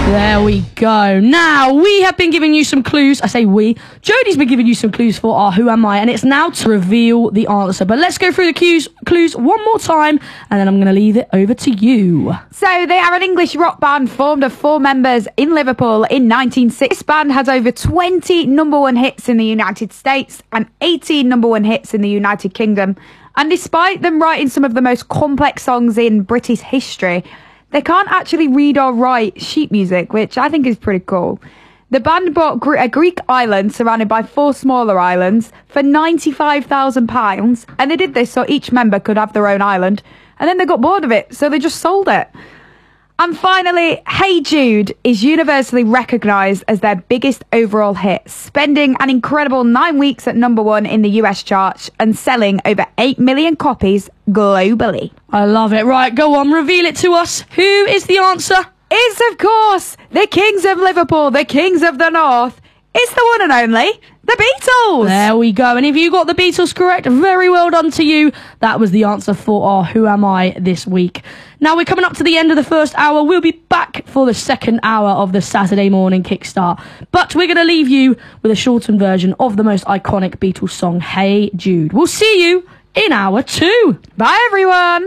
There we go. Now, we have been giving you some clues. I say we. Jodie's been giving you some clues for our Who Am I, and it's now to reveal the answer. But let's go through the clues one more time, and then I'm going to leave it over to you. So, they are an English rock band formed of 4 members in Liverpool in 1960. This band has over 20 #1 hits in the United States and 18 #1 hits in the United Kingdom. And despite them writing some of the most complex songs in British history, they can't actually read or write sheet music, which I think is pretty cool. The band bought a Greek island surrounded by 4 smaller islands for £95,000, and they did this so each member could have their own island, and then they got bored of it, so they just sold it. And finally, Hey Jude is universally recognised as their biggest overall hit, spending an incredible 9 weeks at #1 in the US charts and selling over 8 million copies globally. I love it. Right, go on, reveal it to us. Who is the answer? It's, of course, the Kings of Liverpool, the Kings of the North. It's the one and only, the Beatles. There we go. And if you got the Beatles correct, very well done to you. That was the answer for our Who Am I this week. Now we're coming up to the end of the first hour. We'll be back for the second hour of the Saturday morning kickstart. But we're going to leave you with a shortened version of the most iconic Beatles song, Hey Jude. We'll see you in hour 2. Bye, everyone.